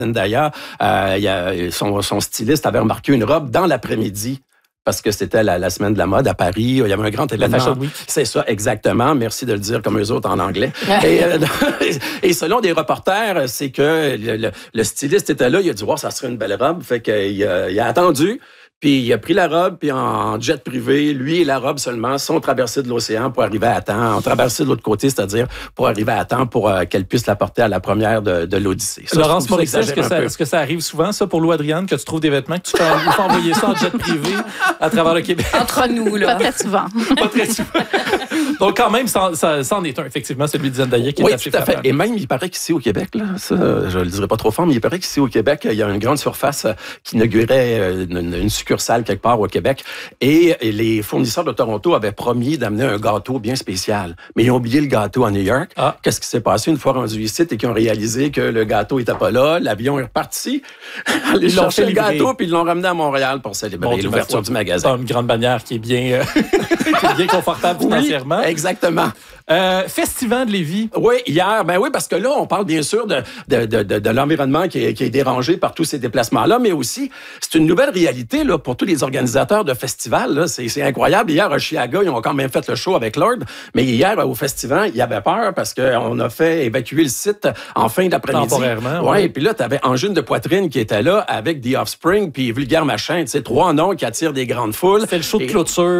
Zendaya, son styliste avait remarqué une robe dans l'après-midi. Parce que c'était la semaine de la mode à Paris. Il y avait un grand événement. La Fashion Week. C'est ça, exactement. Merci de le dire comme eux autres en anglais. Et selon des reporters, c'est que le styliste était là. Il a dit, ça serait une belle robe. Fait qu'il a attendu. Puis il a pris la robe, puis en jet privé, lui et la robe seulement sont traversés de l'océan pour arriver à temps. Ont traversé de l'autre côté, c'est-à-dire pour arriver à temps pour qu'elle puisse la porter à la première de l'Odyssée. Laurence Morissette, est-ce que ça arrive souvent, ça, pour Lou Adrienne, que tu trouves des vêtements, que tu fais envoyer ça en jet privé à travers le Québec? Entre nous, là. Pas très souvent. Pas très souvent. Donc, quand même, ça en est un, effectivement, celui de Zendaya qui est assez tout à fait. frappant. Et même, il paraît qu'ici au Québec, là, ça, je le dirai pas trop fort, mais il paraît qu'ici au Québec, il y a une grande surface qui inaugurait une succursale quelque part au Québec. Et les fournisseurs de Toronto avaient promis d'amener un gâteau bien spécial. Mais ils ont oublié le gâteau à New York. Ah. Qu'est-ce qui s'est passé une fois rendu ici et qu'ils ont réalisé que le gâteau était pas là? L'avion est reparti. Ils l'ont fait le gâteau puis ils l'ont ramené à Montréal pour célébrer l'ouverture du magasin. C'est une grande bannière qui est bien, qui est bien confortable financièrement. Oui, exactement. Festival de Lévis. Oui, hier. Ben oui, parce que là, on parle bien sûr de l'environnement qui est dérangé par tous ces déplacements-là, mais aussi, c'est une nouvelle réalité là, pour tous les organisateurs de festivals. Là. C'est incroyable. Hier, à Chiaga, ils ont quand même fait le show avec Lord, mais hier, au festival, il y avait peur parce qu'on a fait évacuer le site en fin d'après-midi. Temporairement, oui. Puis là, tu avais Angine de Poitrine qui était là avec The Offspring puis Vulgaire Machin. Tu sais, 3 noms qui attirent des grandes foules. C'est le show de clôture